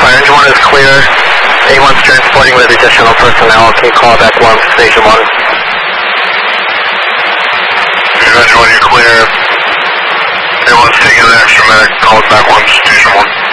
Fire engine 1 is clear. A1's transporting with additional personnel. Can you call back 1 to station 1? Engine 1, you're clear. A1's taking an extra medic. Call it back 1 to station 1.